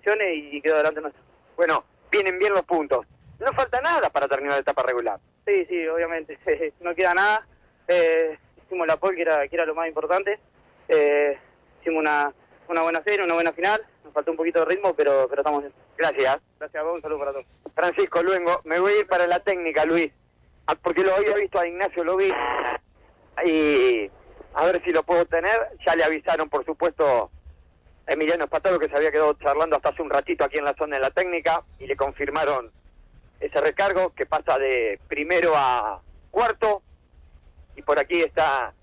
situaciones y quedó delante nuestro. Bueno, vienen bien los puntos. No falta nada para terminar la etapa regular. Sí, obviamente. No queda nada. Hicimos la pole, que era lo más importante. Hicimos una buena serie, una buena final. Nos faltó un poquito de ritmo, pero estamos bien. Gracias. Gracias a vos, un saludo para todos. Francisco Luengo, me voy a ir para la técnica, Luis. Porque lo había visto a Ignacio Lovich. Y a ver si lo puedo tener. Ya le avisaron, por supuesto, a Emiliano Espataro, que se había quedado charlando hasta hace un ratito aquí en la zona de la técnica. Y le confirmaron ese recargo que pasa de primero a cuarto. Y por aquí está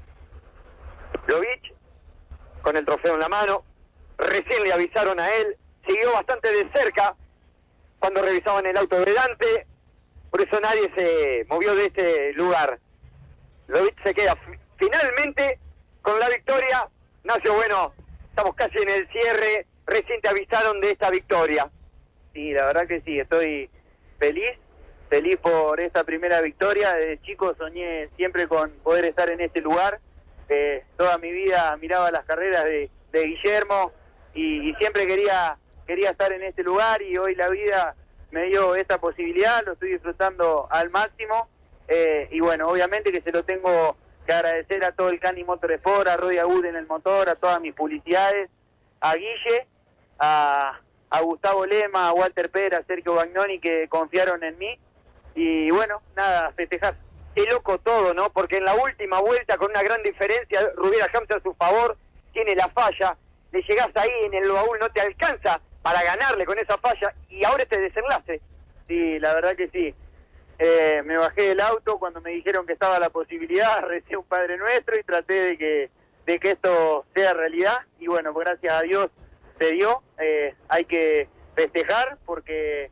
Lovich con el trofeo en la mano. Recién le avisaron a él, siguió bastante de cerca cuando revisaban el auto de Dante, por eso nadie se movió de este lugar. Lovich se queda finalmente con la victoria. Ignacio, bueno, estamos casi en el cierre, recién te avisaron de esta victoria. Sí, la verdad que sí, estoy feliz por esta primera victoria. Desde chico soñé siempre con poder estar en este lugar. Toda mi vida miraba las carreras de Guillermo y siempre quería estar en este lugar, y hoy la vida me dio esta posibilidad, lo estoy disfrutando al máximo, y bueno, obviamente que se lo tengo que agradecer a todo el Cani Motorsport, a Rodi Agud en el motor, a todas mis publicidades, a Guille, a Gustavo Lema, a Walter Pérez, a Sergio Bagnoni, que confiaron en mí, y bueno, nada, festejar. Qué loco todo, ¿no? Porque en la última vuelta, con una gran diferencia, Rubiera Hamza a su favor, tiene la falla, le llegás ahí en el baúl, no te alcanza para ganarle con esa falla, y ahora este desenlace. Sí, la verdad que sí. Me bajé del auto cuando me dijeron que estaba la posibilidad, recé un Padre Nuestro y traté de que esto sea realidad, y bueno, gracias a Dios se dio. Hay que festejar porque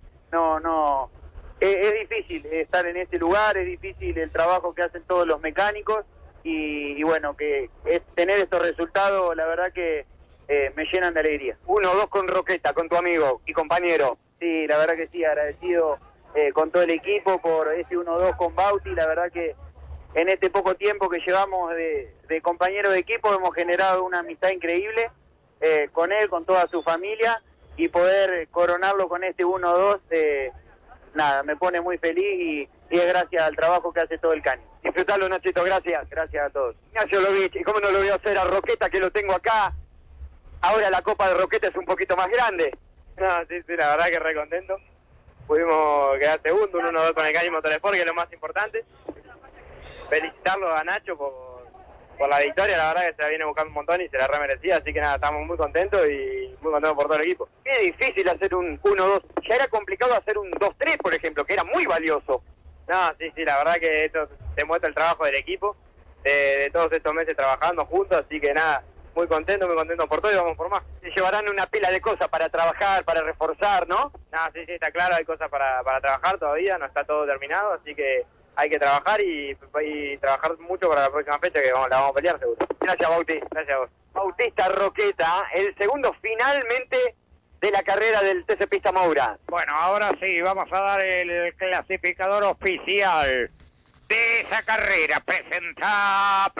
es difícil estar en este lugar, es difícil el trabajo que hacen todos los mecánicos, y bueno, que es tener estos resultados, la verdad que me llenan de alegría. 1-2 con Roqueta, con tu amigo y compañero. Sí, la verdad que sí, agradecido con todo el equipo por ese 1-2 con Bauti. La verdad que en este poco tiempo que llevamos de compañero de equipo hemos generado una amistad increíble con él, con toda su familia, y poder coronarlo con este 1-2, nada, me pone muy feliz, y es gracias al trabajo que hace todo el Cani. Disfrutalo, Nachito, gracias. Gracias a todos. Ignacio Lovich, y cómo no lo voy a hacer a Roqueta, que lo tengo acá. Ahora la Copa de Roqueta es un poquito más grande. No, sí, la verdad que re contento. Pudimos quedar segundo, un 1-2 con el Cani Motorsport, que es lo más importante. Felicitarlo a Nacho por la victoria, la verdad que se la viene buscando un montón y se la remerecía, así que nada, estamos muy contentos y muy contentos por todo el equipo. Es difícil hacer un 1-2, ya era complicado hacer un 2-3, por ejemplo, que era muy valioso. No, sí, la verdad que esto demuestra el trabajo del equipo, de todos estos meses trabajando juntos, así que nada, muy contento por todo y vamos por más. Se llevarán una pila de cosas para trabajar, para reforzar, ¿no? No, sí, está claro, hay cosas para trabajar todavía, no está todo terminado, así que hay que trabajar y trabajar mucho para la próxima fecha, que la vamos a pelear seguro. Gracias, Bauti. Gracias a vos. Bautista Roqueta, el segundo finalmente de la carrera del TC Pista Moura. Bueno, ahora sí, vamos a dar el clasificador oficial de esa carrera. Presenta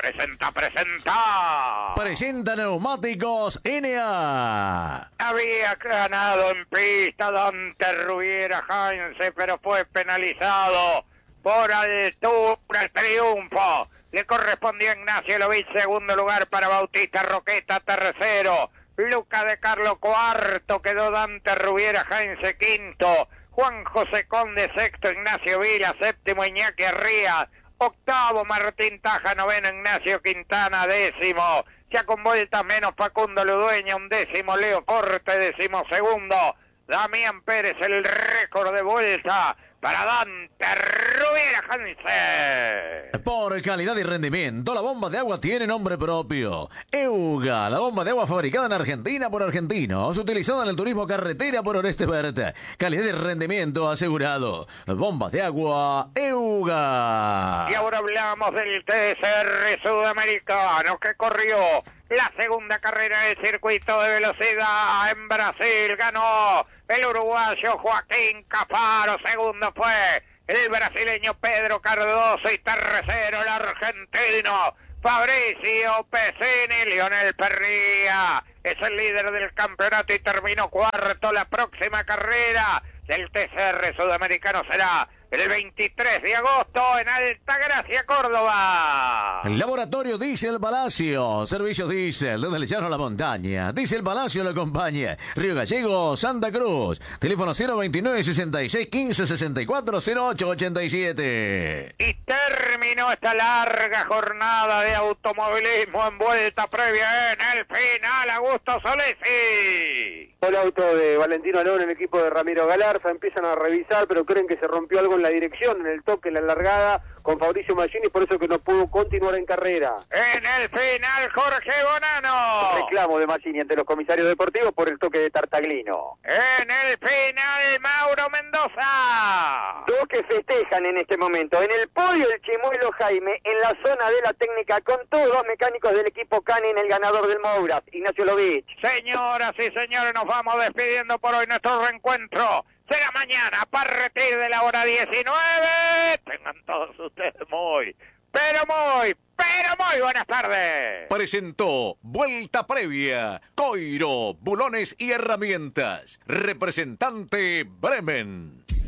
Neumáticos NA. Había ganado en pista Dante Rubiera Heinze, pero fue penalizado por altura. El triunfo le correspondió a Ignacio Lovich, segundo lugar para Bautista Roqueta, tercero Luca de Carlo, cuarto quedó Dante Rubiera Heinze, quinto Juan José Conde, sexto Ignacio Vila, séptimo Iñaki Arría, octavo Martín Taja, noveno Ignacio Quintana, décimo ya con vueltas menos Facundo Ludueña, undécimo Leo Forte, décimo segundo Damián Pérez. El récord de vuelta para Dante Rubiera Heinze. Por calidad y rendimiento, la bomba de agua tiene nombre propio. Euga, la bomba de agua fabricada en Argentina por argentinos, utilizada en el turismo carretera por Oreste Verde. Calidad y rendimiento asegurado. Bombas de agua Euga. Y ahora hablamos del TCR sudamericano que corrió la segunda carrera del circuito de velocidad en Brasil. Ganó el uruguayo Joaquín Cafaro, segundo fue el brasileño Pedro Cardoso y tercero el argentino Fabricio Pesini. Lionel Perría es el líder del campeonato y terminó cuarto. La próxima carrera del TCR Sudamericano será el 23 de agosto en Altagracia, Córdoba. El laboratorio Diesel Palacio, servicios diésel desde el llano a la montaña. Diesel Palacio lo acompaña. Río Gallegos, Santa Cruz. Teléfono 029 66 15 64 08 87. Y terminó esta larga jornada de automovilismo en vuelta previa en el final. Augusto Solesi. El auto de Valentino Alón, el equipo de Ramiro Galarza, empiezan a revisar, pero creen que se rompió algo en la dirección, en el toque, en la largada, con Fabricio Machini, por eso que no pudo continuar en carrera. En el final, Jorge Bonano. Reclamo de Machini ante los comisarios deportivos por el toque de Tartaglino. En el final, Mauro Mendoza. Dos que festejan en este momento. En el podio, el Chimuelo Jaime, en la zona de la técnica, con todos los mecánicos del equipo Canin, el ganador del Moura, Ignacio Lovich. Señoras y señores, nos vamos despidiendo por hoy. Nuestro reencuentro será mañana a partir de la hora 19. Tengan todos ustedes muy buenas tardes. Presentó Vuelta Previa, Coiro, Bulones y Herramientas. Representante Bremen.